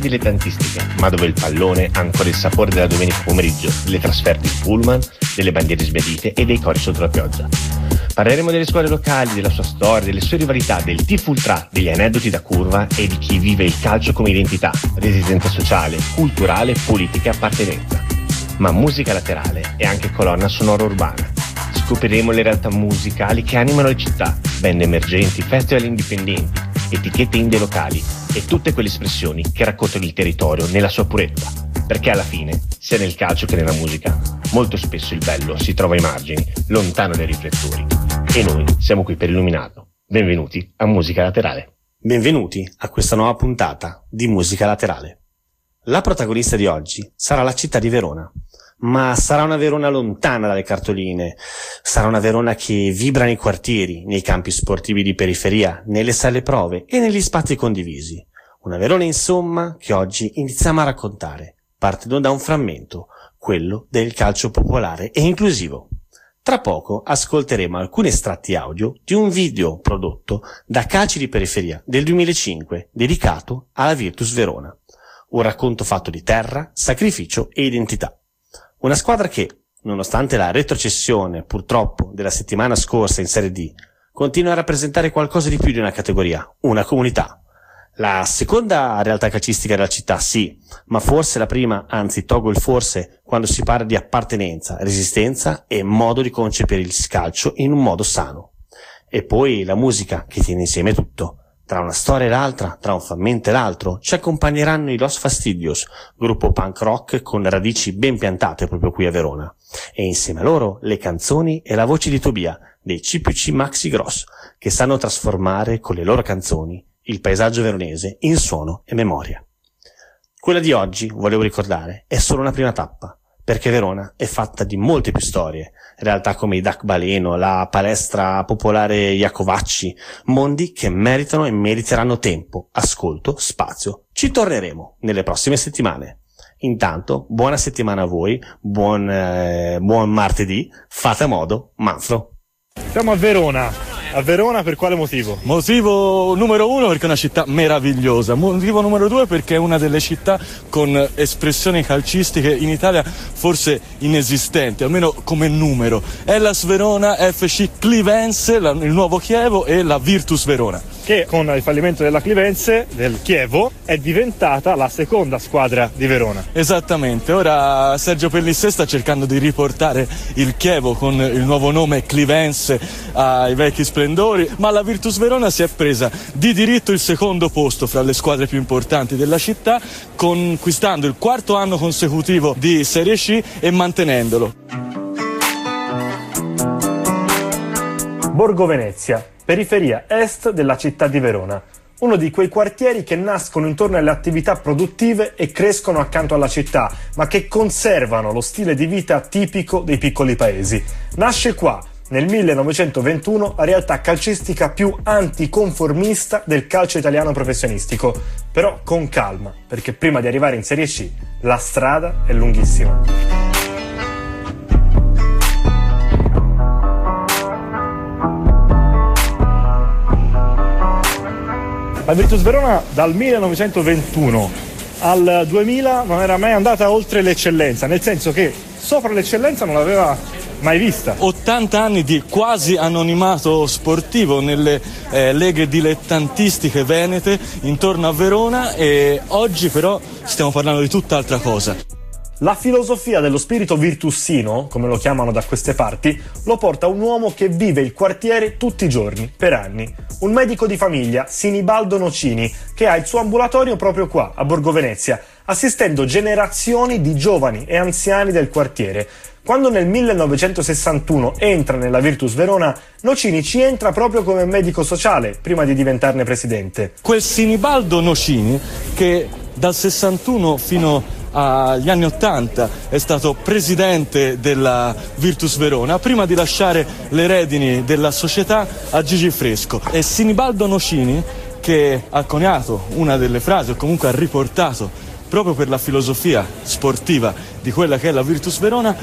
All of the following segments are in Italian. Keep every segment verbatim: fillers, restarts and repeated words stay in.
dilettantistica, ma dove il pallone ha ancora il sapore della domenica pomeriggio, delle trasferte in pullman, delle bandiere sbiadite e dei cori sotto la pioggia. Parleremo delle squadre locali, della sua storia, delle sue rivalità, del tifo ultra, degli aneddoti da curva e di chi vive il calcio come identità, residenza sociale, culturale, politica e appartenenza. Ma musica laterale è anche colonna sonora urbana. Scopriremo le realtà musicali che animano le città, band emergenti, festival indipendenti, etichette indie locali e tutte quelle espressioni che raccontano il territorio nella sua purezza. Perché alla fine, sia nel calcio che nella musica, molto spesso il bello si trova ai margini, lontano dai riflettori. E noi siamo qui per illuminarlo. Benvenuti a Musica Laterale. Benvenuti a questa nuova puntata di Musica Laterale. La protagonista di oggi sarà la città di Verona. Ma sarà una Verona lontana dalle cartoline, sarà una Verona che vibra nei quartieri, nei campi sportivi di periferia, nelle sale prove e negli spazi condivisi. Una Verona, insomma, che oggi iniziamo a raccontare, partendo da un frammento, quello del calcio popolare e inclusivo. Tra poco ascolteremo alcuni estratti audio di un video prodotto da Calci di Periferia del duemilacinque, dedicato alla Virtus Verona. Un racconto fatto di terra, sacrificio e identità. Una squadra che, nonostante la retrocessione, purtroppo, della settimana scorsa in Serie D, continua a rappresentare qualcosa di più di una categoria, una comunità. La seconda realtà calcistica della città, sì, ma forse la prima, anzi tolgo il forse, quando si parla di appartenenza, resistenza e modo di concepire il calcio in un modo sano. E poi la musica che tiene insieme tutto. Tra una storia e l'altra, tra un frammento e l'altro, ci accompagneranno i Los Fastidios, gruppo punk rock con radici ben piantate proprio qui a Verona. E insieme a loro le canzoni e la voce di Tobia, dei C P C Maxi Gross, che sanno trasformare con le loro canzoni il paesaggio veronese in suono e memoria. Quella di oggi, volevo ricordare, è solo una prima tappa, perché Verona è fatta di molte più storie, realtà come i Dac Baleno, la palestra popolare Iacovacci, mondi che meritano e meriteranno tempo, ascolto, spazio. Ci torneremo nelle prossime settimane. Intanto, buona settimana a voi, buon, eh, buon martedì, fate a modo, Manfro. Siamo a Verona. A Verona per quale motivo? Motivo numero uno perché è una città meravigliosa, motivo numero due perché è una delle città con espressioni calcistiche in Italia forse inesistenti, almeno come numero. Hellas Verona, F C Clivense, la, il nuovo Chievo e la Virtus Verona. Che con il fallimento della Clivense, del Chievo, è diventata la seconda squadra di Verona. Esattamente, ora Sergio Pellissier sta cercando di riportare il Chievo con il nuovo nome Clivense ai vecchi splendori, ma la Virtus Verona si è presa di diritto il secondo posto fra le squadre più importanti della città, conquistando il quarto anno consecutivo di Serie C e mantenendolo. Borgo Venezia, periferia est della città di Verona. Uno di quei quartieri che nascono intorno alle attività produttive e crescono accanto alla città, ma che conservano lo stile di vita tipico dei piccoli paesi. Nasce qua, nel millenovecentoventuno, la realtà calcistica più anticonformista del calcio italiano professionistico. Però con calma, perché prima di arrivare in Serie C, la strada è lunghissima. La Virtus Verona dal millenovecentoventuno al duemila non era mai andata oltre l'eccellenza, nel senso che sopra l'eccellenza non l'aveva mai vista. ottanta anni di quasi anonimato sportivo nelle eh, leghe dilettantistiche venete intorno a Verona, e oggi però stiamo parlando di tutt'altra cosa. La filosofia dello spirito virtussino, come lo chiamano da queste parti, lo porta un uomo che vive il quartiere tutti i giorni, per anni. Un medico di famiglia, Sinibaldo Nocini, che ha il suo ambulatorio proprio qua, a Borgo Venezia, assistendo generazioni di giovani e anziani del quartiere. Quando nel millenovecentosessantuno entra nella Virtus Verona, Nocini ci entra proprio come medico sociale, prima di diventarne presidente. Quel Sinibaldo Nocini che dal sessantuno fino agli anni ottanta è stato presidente della Virtus Verona prima di lasciare le redini della società a Gigi Fresco. E Sinibaldo Nocini, che ha coniato una delle frasi o comunque ha riportato proprio per la filosofia sportiva di quella che è la Virtus Verona,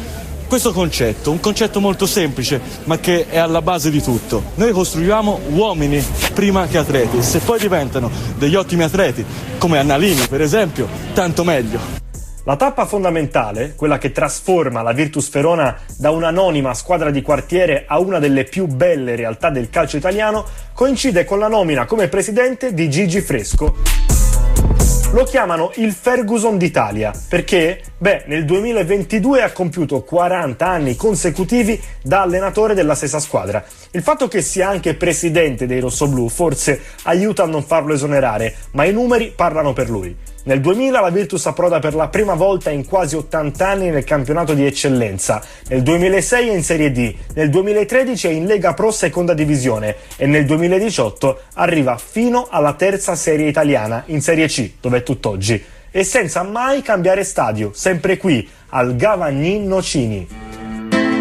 questo concetto, un concetto molto semplice ma che è alla base di tutto. Noi costruiamo uomini prima che atleti, e se poi diventano degli ottimi atleti come Annalini per esempio, tanto meglio. La tappa fondamentale, quella che trasforma la Virtus Verona da un'anonima squadra di quartiere a una delle più belle realtà del calcio italiano, coincide con la nomina come presidente di Gigi Fresco. Lo chiamano il Ferguson d'Italia perché, beh, nel duemilaventidue ha compiuto quaranta anni consecutivi da allenatore della stessa squadra. Il fatto che sia anche presidente dei rossoblù forse aiuta a non farlo esonerare, ma i numeri parlano per lui. Nel duemila la Virtus approda per la prima volta in quasi ottanta anni nel campionato di eccellenza, nel duemilasei è in Serie D, nel duemilatredici è in Lega Pro Seconda Divisione e nel duemiladiciotto arriva fino alla terza serie italiana, in Serie C, dove è tutt'oggi, e senza mai cambiare stadio, sempre qui, al Gavagnino Nocini.